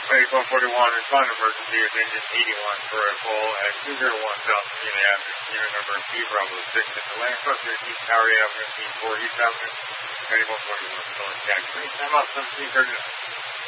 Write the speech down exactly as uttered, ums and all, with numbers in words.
twenty-four forty-one, respond emergency with engine eighty-one for a full at two zero one South Virginia Avenue, unit number B Bravo six at the land cluster East Tower Avenue, East four East Avenue, twenty-four forty-one, still in tax rate. Time out seventeen thirty-nine.